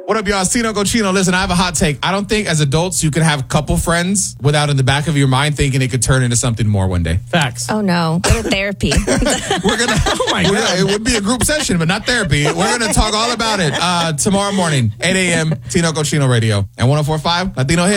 What up, y'all? Tino Cochino. Listen, I have a hot take. I don't think as adults you can have a couple friends without in the back of your mind thinking it could turn into something more one day. Facts. Oh, no. Go to therapy. We're gonna. Oh my God. It would be a group session, but not therapy. We're gonna talk all about it tomorrow morning, 8 a.m. Tino Cochino Radio and 104.5 Latino Hits.